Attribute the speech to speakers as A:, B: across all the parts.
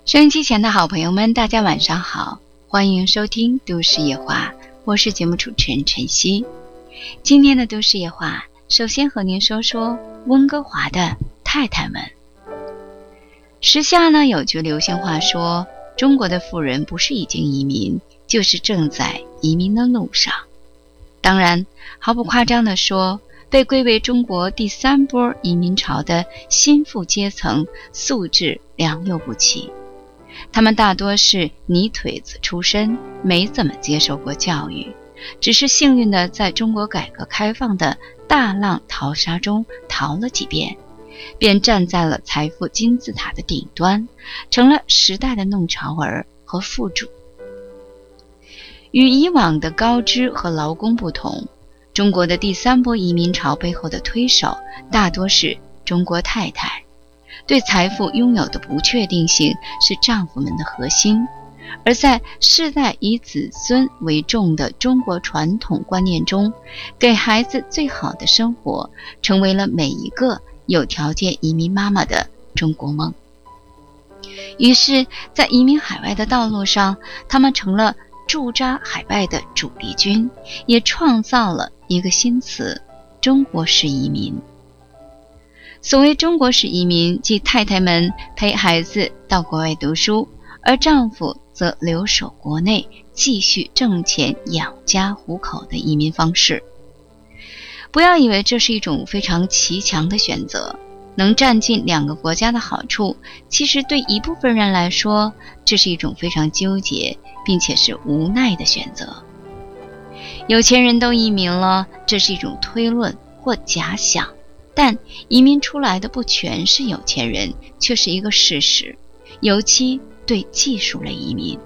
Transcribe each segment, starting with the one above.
A: 收音机前的好朋友们，大家晚上好，欢迎收听都市夜话，我是节目主持人晨曦。今天的都市夜话，首先和您说说温哥华的太太们。时下呢，有句流行话说，中国的富人不是已经移民，就是正在移民的路上。当然，毫不夸张地说，被归为中国第三波移民潮的新富阶层素质良莠不齐。他们大多是泥腿子出身，没怎么接受过教育，只是幸运地在中国改革开放的大浪淘沙中逃了几遍，便站在了财富金字塔的顶端，成了时代的弄潮儿和富主。与以往的高知和劳工不同，中国的第三波移民潮背后的推手大多是中国太太。对财富拥有的不确定性是丈夫们的核心，而在世代以子孙为重的中国传统观念中，给孩子最好的生活成为了每一个有条件移民妈妈的中国梦。于是在移民海外的道路上，他们成了驻扎海外的主力军，也创造了一个新词：中国式移民。所谓中国式移民，即太太们陪孩子到国外读书，而丈夫则留守国内继续挣钱养家糊口的移民方式。不要以为这是一种非常骑强的选择，能占尽两个国家的好处，其实对一部分人来说，这是一种非常纠结并且是无奈的选择。有钱人都移民了，这是一种推论或假想，但移民出来的不全是有钱人，却是一个事实，尤其对技术类移民。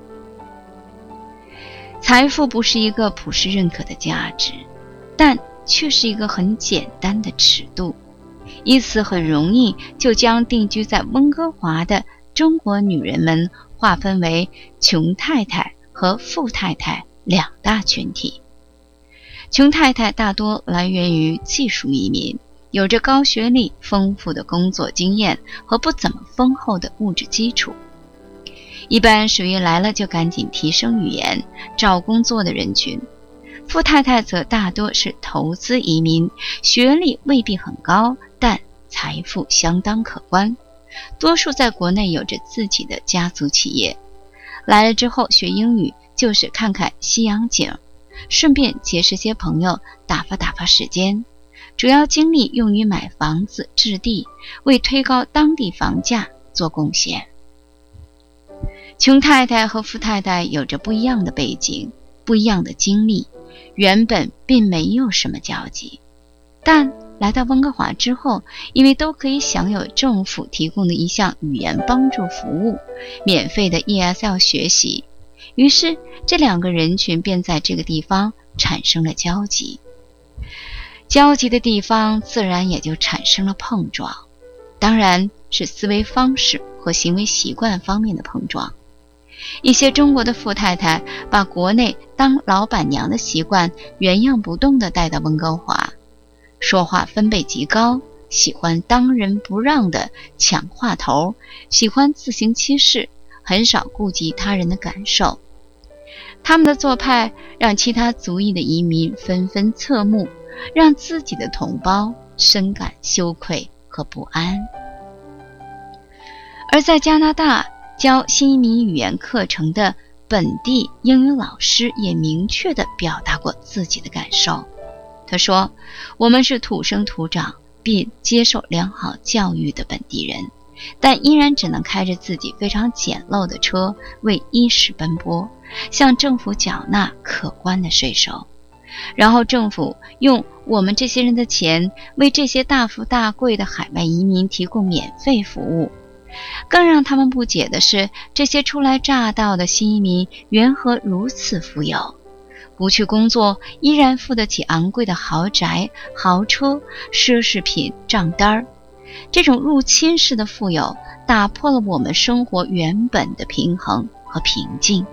A: 财富不是一个普世认可的价值，但却是一个很简单的尺度，因此很容易就将定居在温哥华的中国女人们划分为穷太太和富太太两大群体。穷太太大多来源于技术移民，有着高学历、丰富的工作经验和不怎么丰厚的物质基础，一般属于来了就赶紧提升语言、找工作的人群。富太太则大多是投资移民，学历未必很高，但财富相当可观，多数在国内有着自己的家族企业，来了之后学英语就是看看西洋景，顺便结识些朋友，打发时间，主要精力用于买房子置地，为推高当地房价做贡献。穷太太和富太太有着不一样的背景，不一样的经历，原本并没有什么交集，但来到温哥华之后，因为都可以享有政府提供的一项语言帮助服务，免费的 ESL 学习，于是这两个人群便在这个地方产生了交集。交集的地方自然也就产生了碰撞，当然是思维方式和行为习惯方面的碰撞。一些中国的富太太把国内当老板娘的习惯原样不动地带到温哥华，说话分贝极高，喜欢当仁不让的抢话头，喜欢自行其事，很少顾及他人的感受。他们的做派让其他族裔的移民纷纷侧目，让自己的同胞深感羞愧和不安。而在加拿大教新移民语言课程的本地英语老师也明确地表达过自己的感受。他说，我们是土生土长并接受良好教育的本地人，但依然只能开着自己非常简陋的车为衣食奔波，向政府缴纳可观的税收，然后政府用我们这些人的钱为这些大富大贵的海外移民提供免费服务。更让他们不解的是，这些初来乍到的新移民缘何如此富有，不去工作依然付得起昂贵的豪宅、豪车、奢侈品账单。这种入侵式的富有打破了我们生活原本的平衡和平静。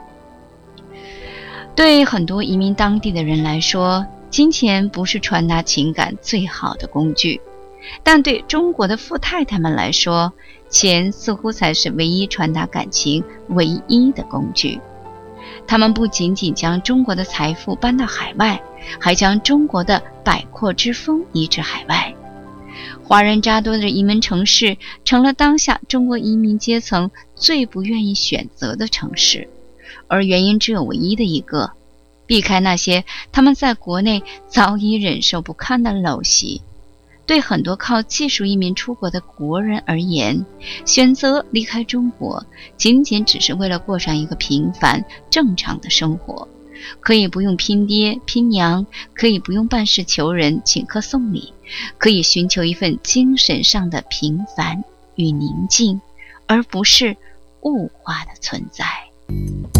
A: 对很多移民当地的人来说，金钱不是传达情感最好的工具，但对中国的富太太们来说， 钱似乎才是唯一传达感情唯一的工具。他们不仅仅将中国的财富搬到海外，还将中国的百阔之风移至海外。华人扎堆的移民城市成了当下中国移民阶层最不愿意选择的城市，而原因只有唯一的一个：避开那些他们在国内早已忍受不堪的陋习。对很多靠技术移民出国的国人而言，选择离开中国仅仅只是为了过上一个平凡正常的生活，可以不用拼爹拼娘，可以不用办事求人请客送礼，可以寻求一份精神上的平凡与宁静，而不是物化的存在。